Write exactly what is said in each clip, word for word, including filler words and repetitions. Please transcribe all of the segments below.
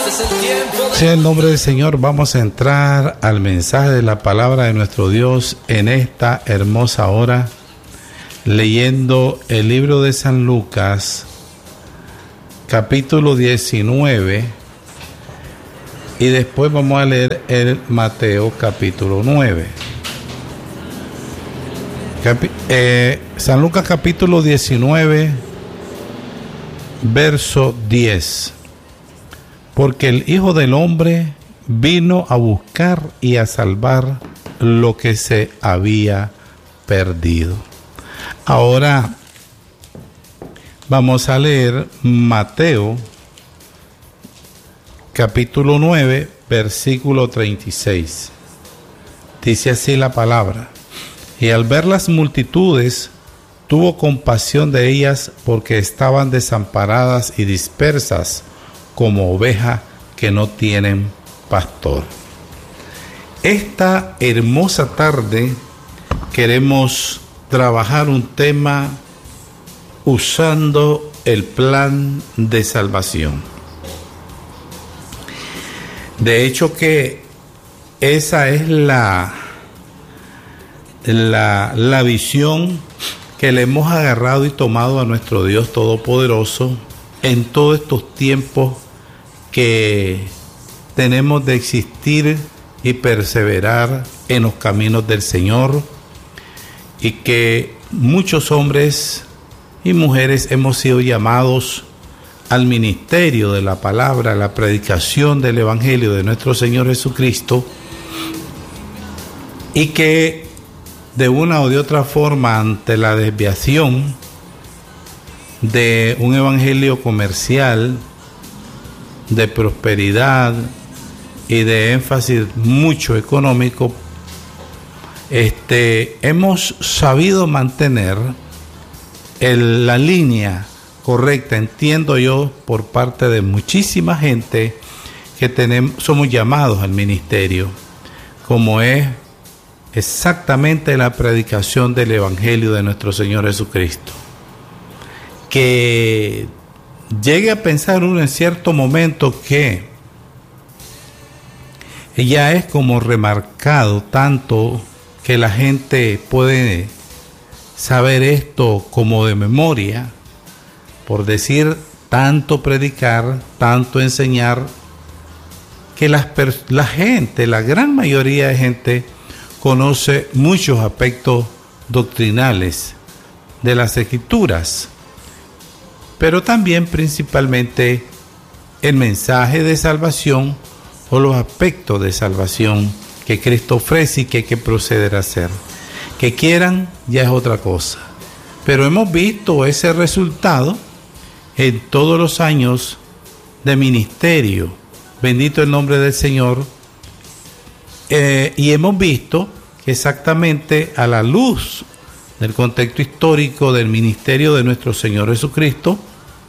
Sea el nombre del Señor, vamos a entrar al mensaje de la palabra de nuestro Dios en esta hermosa hora, leyendo el libro de San Lucas, capítulo diecinueve, y después vamos a leer el Mateo, capítulo nueve. Capi- eh, San Lucas, capítulo diecinueve, verso diez. Porque el Hijo del Hombre vino a buscar y a salvar lo que se había perdido. Ahora vamos a leer Mateo, capítulo nueve, versículo treinta y seis. Dice así la palabra: y al ver las multitudes, tuvo compasión de ellas, porque estaban desamparadas y dispersas como ovejas que no tienen pastor. Esta hermosa tarde queremos trabajar un tema usando el plan de salvación. De hecho que esa es la, la, la visión que le hemos agarrado y tomado a nuestro Dios Todopoderoso en todos estos tiempos que tenemos de existir y perseverar en los caminos del Señor, y que muchos hombres y mujeres hemos sido llamados al ministerio de la palabra, a la predicación del Evangelio de nuestro Señor Jesucristo, y que de una o de otra forma, ante la desviación de un evangelio comercial, de prosperidad y de énfasis mucho económico, este, hemos sabido mantener el, la línea correcta, entiendo yo, por parte de muchísima gente que tenemos, somos llamados al ministerio, como es exactamente la predicación del Evangelio de nuestro Señor Jesucristo. Que llegue a pensar uno en cierto momento que ya es como remarcado tanto que la gente puede saber esto como de memoria, por decir tanto predicar, tanto enseñar, que las pers- la gente, la gran mayoría de gente conoce muchos aspectos doctrinales de las Escrituras, pero también principalmente el mensaje de salvación o los aspectos de salvación que Cristo ofrece y que hay que proceder a hacer. Que quieran ya es otra cosa, pero hemos visto ese resultado en todos los años de ministerio, bendito el nombre del Señor, eh, y hemos visto que exactamente a la luz del contexto histórico del ministerio de nuestro Señor Jesucristo,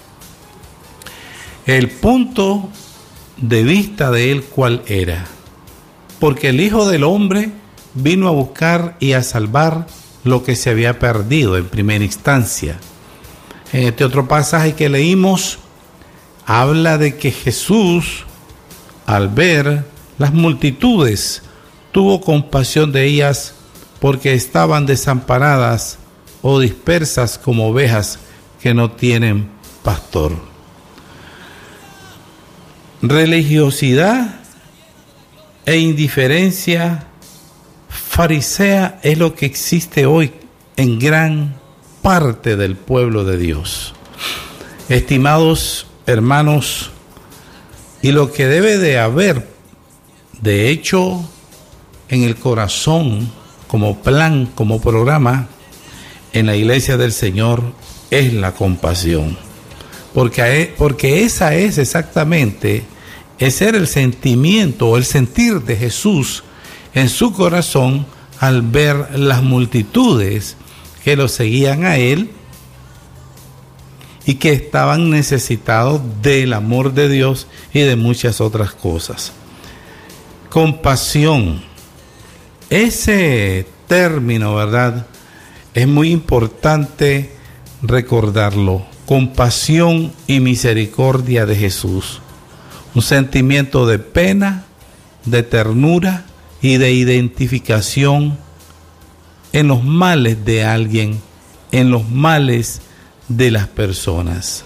el punto de vista de Él cuál era. Porque el Hijo del Hombre vino a buscar y a salvar lo que se había perdido en primera instancia. En este otro pasaje que leímos, habla de que Jesús, al ver las multitudes, tuvo compasión de ellas, porque estaban desamparadas o dispersas como ovejas que no tienen pastor. Religiosidad e indiferencia farisea es lo que existe hoy en gran parte del pueblo de Dios. Estimados hermanos, y lo que debe de haber, de hecho, en el corazón, como plan, como programa, en la iglesia del Señor, es la compasión. Porque, porque esa es exactamente, ese era el sentimiento o el sentir de Jesús en su corazón al ver las multitudes que lo seguían a Él y que estaban necesitados del amor de Dios y de muchas otras cosas. Compasión. Ese término, ¿verdad?, es muy importante recordarlo. Compasión y misericordia de Jesús. un sentimiento de pena, de ternura y de identificación en los males de alguien, en los males de las personas.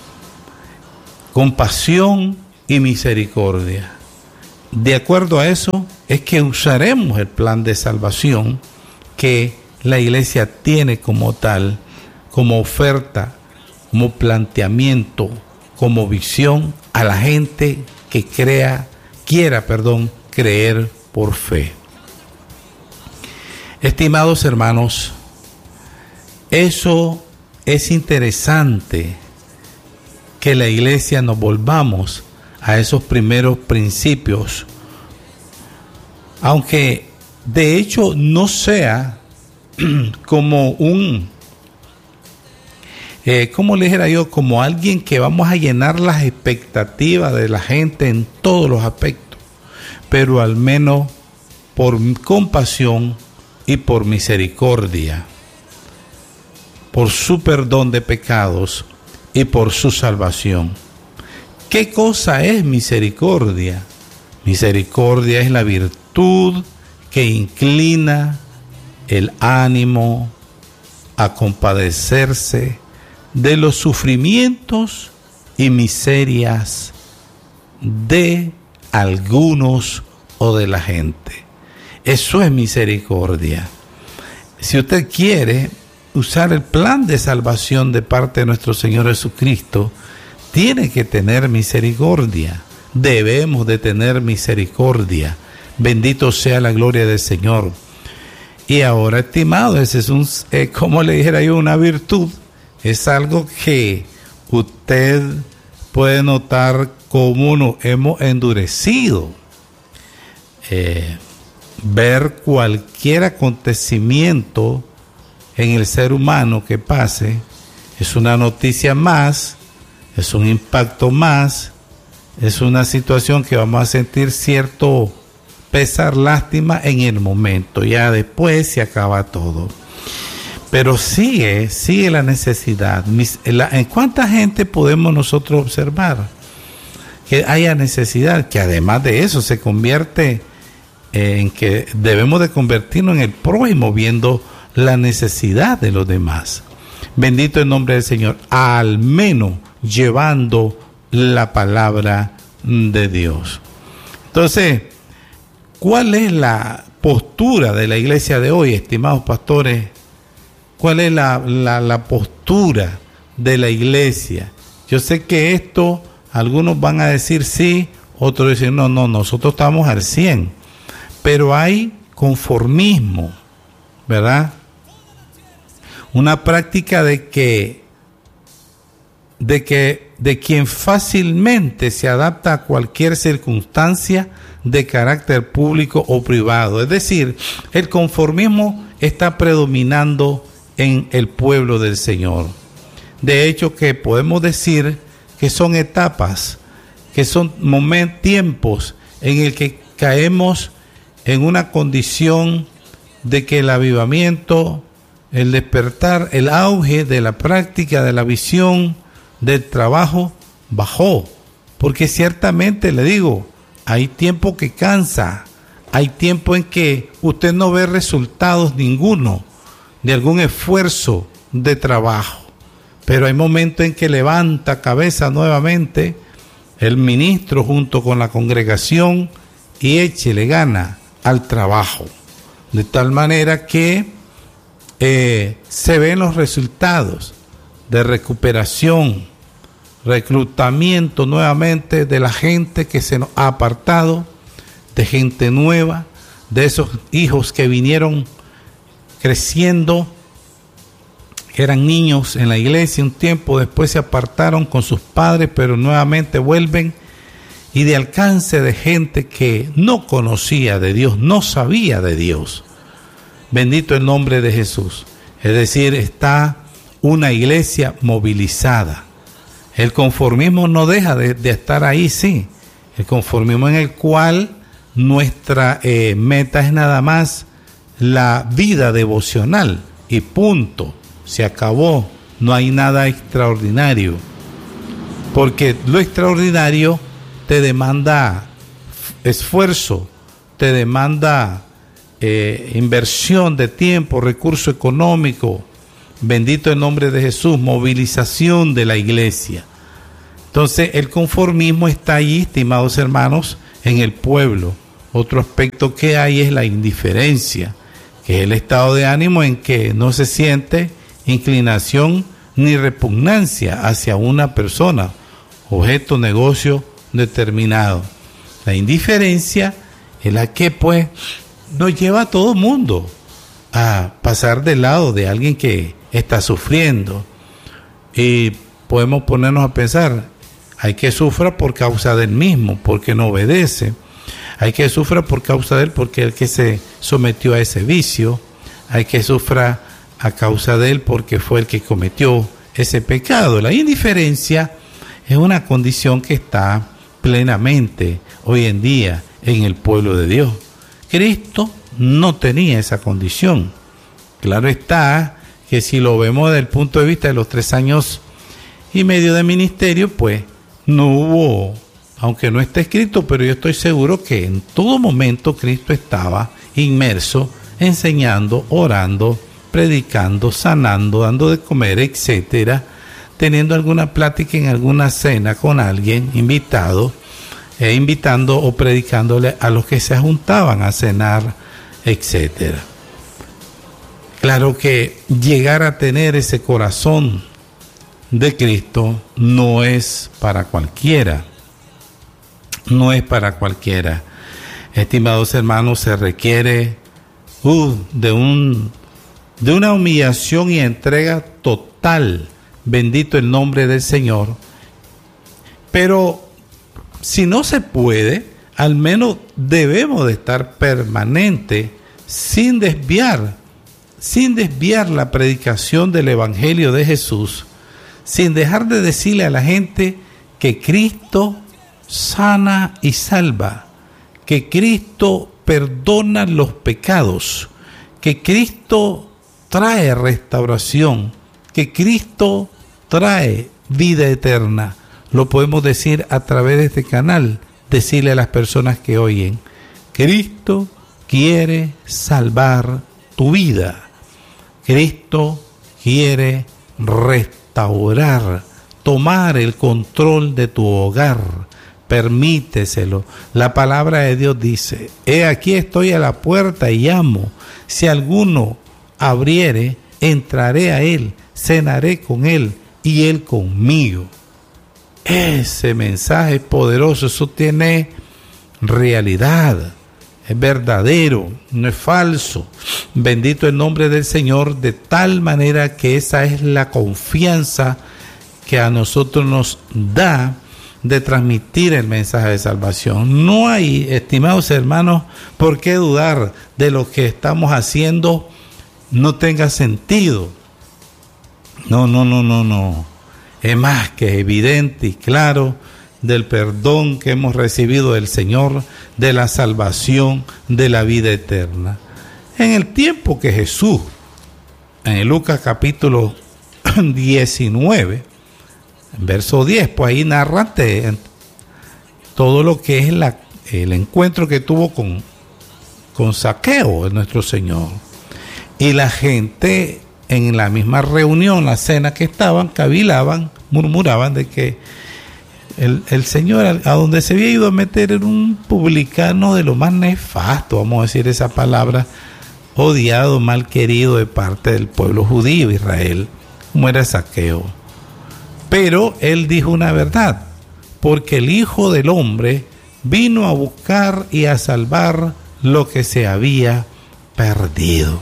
Compasión y misericordia. De acuerdo a eso, es que usaremos el plan de salvación que la iglesia tiene como tal, como oferta, como planteamiento, como visión a la gente que crea, quiera, perdón, creer por fe. Estimados hermanos, eso es interesante, que la iglesia nos volvamos a esos primeros principios, aunque de hecho no sea como un, eh, ¿cómo le dijera yo? Como alguien que vamos a llenar las expectativas de la gente en todos los aspectos, pero al menos por compasión y por misericordia, por su perdón de pecados y por su salvación. ¿Qué cosa es misericordia? Misericordia es la virtud que inclina el ánimo a compadecerse de los sufrimientos y miserias de algunos o de la gente. Eso es misericordia. Si usted quiere usar el plan de salvación de parte de nuestro Señor Jesucristo, tiene que tener misericordia. Debemos de tener misericordia. Bendito sea la gloria del Señor. Y ahora, estimado, ese es un, eh, como le dijera yo, una virtud. Es algo que usted puede notar cómo nos hemos endurecido. Eh, ver cualquier acontecimiento en el ser humano que pase es una noticia más, es un impacto más, es una situación que vamos a sentir cierto pesar, lástima en el momento, ya después se acaba todo. Pero sigue, sigue la necesidad. ¿En cuánta gente podemos nosotros observar que haya necesidad? Que además de eso se convierte en que debemos de convertirnos en el prójimo, viendo la necesidad de los demás. Bendito el nombre del Señor, al menos llevando la palabra de Dios. Entonces, ¿cuál es la postura de la iglesia de hoy, estimados pastores? ¿Cuál es la, la, la postura de la iglesia? Yo sé que esto, algunos van a decir sí, otros dicen no, no, nosotros estamos al cien. Pero hay conformismo, ¿verdad? Una práctica de que, de que, de quien fácilmente se adapta a cualquier circunstancia de carácter público o privado. Es decir, el conformismo está predominando en el pueblo del Señor. De hecho, que podemos decir que son etapas, que son momentos, tiempos en el que caemos en una condición de que el avivamiento, el despertar, el auge de la práctica, de la visión, del trabajo, bajó. Porque ciertamente le digo, hay tiempo que cansa, hay tiempo en que usted no ve resultados ninguno de algún esfuerzo de trabajo. Pero hay momentos en que levanta cabeza nuevamente el ministro junto con la congregación y échele gana al trabajo, de tal manera que eh, se ven los resultados de recuperación, reclutamiento nuevamente de la gente que se nos ha apartado, de gente nueva, de esos hijos que vinieron creciendo, que eran niños en la iglesia un tiempo, después se apartaron con sus padres, pero nuevamente vuelven, y de alcance de gente que no conocía de Dios, no sabía de Dios. Bendito el nombre de Jesús. Es decir, está una iglesia movilizada. El conformismo no deja de, de estar ahí, sí. El conformismo en el cual nuestra eh, meta es nada más la vida devocional y punto. Se acabó. No hay nada extraordinario. Porque lo extraordinario te demanda esfuerzo, te demanda eh, inversión de tiempo, recurso económico. Bendito el nombre de Jesús, movilización de la iglesia. Entonces el conformismo está ahí, estimados hermanos, en el pueblo. Otro aspecto que hay es la indiferencia, que es el estado de ánimo en que no se siente inclinación ni repugnancia hacia una persona, objeto, negocio determinado. La indiferencia es la que pues nos lleva a todo mundo a pasar del lado de alguien que está sufriendo. Y podemos ponernos a pensar, hay que sufra por causa del mismo, porque no obedece. Hay que sufra por causa de él, porque el que se sometió a ese vicio. Hay que sufra a causa de él, porque fue el que cometió ese pecado. La indiferencia es una condición que está plenamente hoy en día en el pueblo de Dios. Cristo no tenía esa condición. Claro está que si lo vemos desde el punto de vista de los tres años y medio de ministerio, pues no hubo, aunque no está escrito, pero yo estoy seguro que en todo momento Cristo estaba inmerso, enseñando, orando, predicando, sanando, dando de comer, etcétera, teniendo alguna plática en alguna cena con alguien invitado, e invitando o predicándole a los que se juntaban a cenar, etcétera. Claro que llegar a tener ese corazón de Cristo no es para cualquiera, no es para cualquiera. Estimados hermanos, se requiere uh, de un de una humillación y entrega total. Bendito el nombre del Señor. Pero si no se puede, al menos debemos de estar permanente, sin desviar, sin desviar la predicación del Evangelio de Jesús, sin dejar de decirle a la gente que Cristo sana y salva, que Cristo perdona los pecados, que Cristo trae restauración, que Cristo trae vida eterna. Lo podemos decir a través de este canal, decirle a las personas que oyen, Cristo quiere salvar tu vida. Cristo quiere restaurar, tomar el control de tu hogar. Permíteselo. La palabra de Dios dice, he aquí estoy a la puerta y llamo. Si alguno abriere, entraré a él, cenaré con él y él conmigo. Ese mensaje es poderoso, eso tiene realidad, es verdadero, no es falso. Bendito el nombre del Señor, de tal manera que esa es la confianza que a nosotros nos da de transmitir el mensaje de salvación. No hay, estimados hermanos, por qué dudar de lo que estamos haciendo no tenga sentido. No, no, no, no, no. Es más que evidente y claro del perdón que hemos recibido del Señor, de la salvación, de la vida eterna. En el tiempo que Jesús, en el Lucas capítulo diecinueve, verso diez, pues ahí narra todo lo que es la, el encuentro que tuvo con, con Zaqueo, nuestro Señor. Y la gente en la misma reunión, la cena que estaban, cavilaban, murmuraban de que el, el Señor a donde se había ido a meter era un publicano de lo más nefasto, vamos a decir esa palabra, odiado, mal querido de parte del pueblo judío, Israel, como era Zaqueo. Pero él dijo una verdad, porque el Hijo del Hombre vino a buscar y a salvar lo que se había perdido.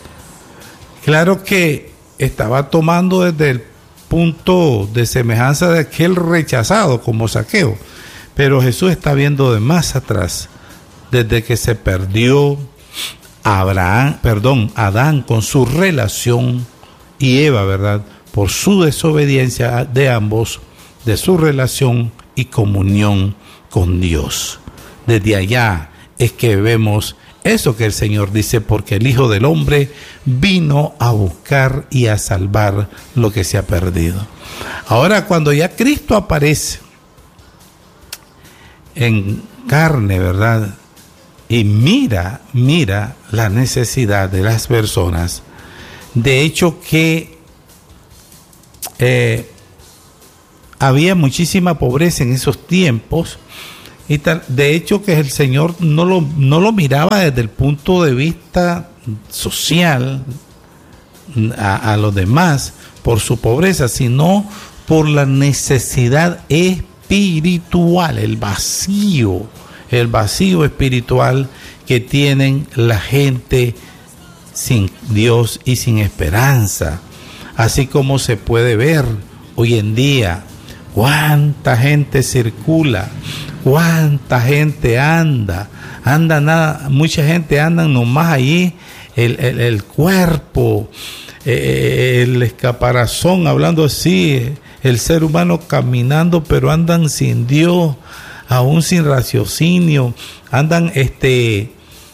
Claro que estaba tomando desde el punto de semejanza de aquel rechazado como Zaqueo, pero Jesús está viendo de más atrás, desde que se perdió Abraham, perdón, Adán con su relación y Eva, ¿verdad? Por su desobediencia de ambos, de su relación y comunión con Dios. Desde allá es que vemos eso que el Señor dice, porque el Hijo del Hombre vino a buscar y a salvar lo que se ha perdido. Ahora, cuando ya Cristo aparece en carne, ¿verdad? Y mira, mira la necesidad de las personas. De hecho que eh, había muchísima pobreza en esos tiempos. Y tal, de hecho que el Señor no lo, no lo miraba desde el punto de vista social a, a los demás por su pobreza, sino por la necesidad espiritual, el vacío, el vacío espiritual que tienen la gente sin Dios y sin esperanza. Así como se puede ver hoy en día, cuánta gente circula, cuánta gente anda, anda nada, mucha gente anda nomás allí, el, el, el cuerpo, eh, el escaparazón, hablando así, el ser humano caminando, pero andan sin Dios, aún sin raciocinio, andan este,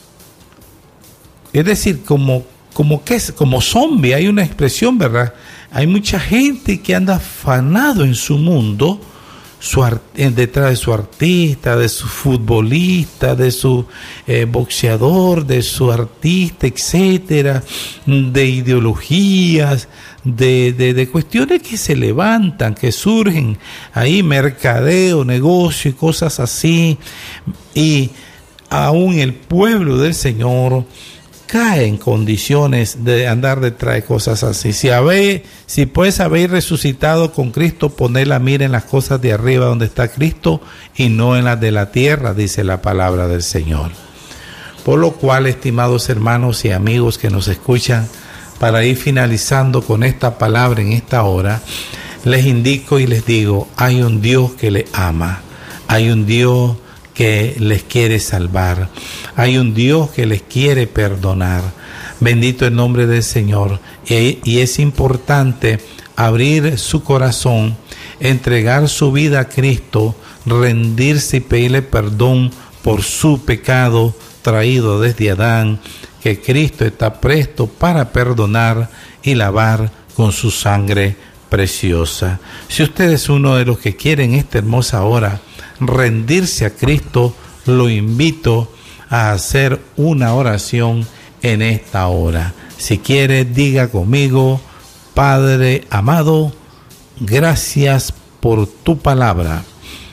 es decir, como, como que es, como zombie, hay una expresión, ¿verdad? Hay mucha gente que anda afanado en su mundo, su art, detrás de su artista, de su futbolista, de su eh, boxeador, de su artista, etcétera, de ideologías, de, de, de cuestiones que se levantan, que surgen ahí, mercadeo, negocio y cosas así, y aún el pueblo del Señor cae en condiciones de andar detrás de cosas así. Si, habe, si pues habéis resucitado con Cristo, poned la mira en las cosas de arriba donde está Cristo y no en las de la tierra, dice la palabra del Señor. Por lo cual, estimados hermanos y amigos que nos escuchan, para ir finalizando con esta palabra en esta hora, les indico y les digo, hay un Dios que les ama, hay un Dios que les quiere salvar, hay un Dios que les quiere perdonar. Bendito el nombre del Señor. Y, y es importante abrir su corazón, entregar su vida a Cristo, rendirse y pedirle perdón por su pecado traído desde Adán, que Cristo está presto para perdonar y lavar con su sangre preciosa. Si usted es uno de los que quieren esta hermosa hora rendirse a Cristo, lo invito a hacer una oración en esta hora. Si quiere, diga conmigo: Padre amado, gracias por tu palabra.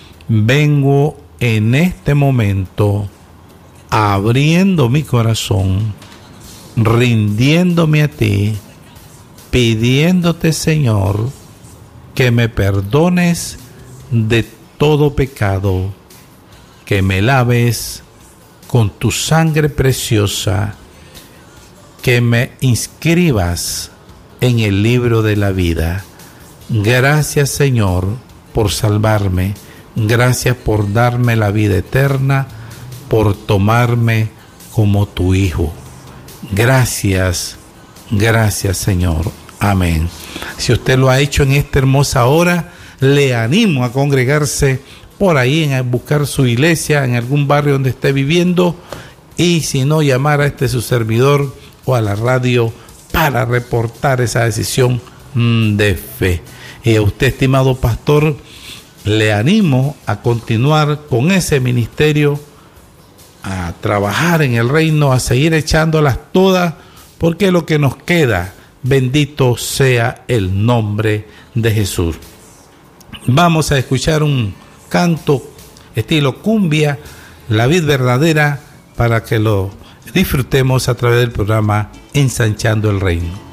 Vengo en este momento abriendo mi corazón, rindiéndome a ti, pidiéndote, Señor, que me perdones de todo pecado, que me laves con tu sangre preciosa, que me inscribas en el libro de la vida. Gracias, Señor, por salvarme. Gracias por darme la vida eterna, por tomarme como tu hijo. Gracias, gracias, Señor. Amén. Si usted lo ha hecho en esta hermosa hora, le animo a congregarse por ahí, en buscar su iglesia en algún barrio donde esté viviendo, y si no, llamar a este su servidor o a la radio para reportar esa decisión de fe. Y a usted, estimado pastor, le animo a continuar con ese ministerio, a trabajar en el reino, a seguir echándolas todas, porque lo que nos queda, bendito sea el nombre de Jesús. Vamos a escuchar un canto estilo cumbia, La Vid Verdadera, para que lo disfrutemos a través del programa Ensanchando el Reino.